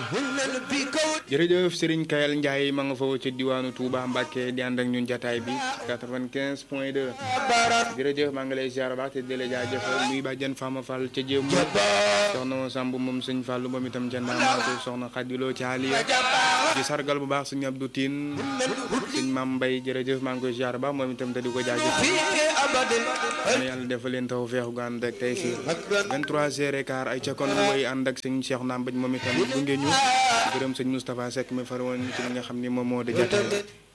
jërëjëf Serigne Kayal Ndiaye ma nga foofu ci diwaanu Touba Mbacké di ànd ak ñun jataay bi 95.2 jërëjëf maa ngi lay ziar baax te di la jaajëfal muy bàjjan Fama Fall ca Jéem soxna Samb moom sëñ Fallu moom itam ca Ndamaatu soxna Xadiloo ci Aliya di sargal bu baax sëñ Abdou Tine sëñ Mam Mbay jërëjëf maa ngi koy ziar baax moom itam te di ko jaajëfal yàlla defal leen taw feexu gu ànd ak tey si 23h15 ay ca kon way ànd ak sëñ Cheikh Nambaj moom itam gunge ñu gërëm sëñ Moustapha Seck mi far woon ci li nga xam ni moom moo di jataay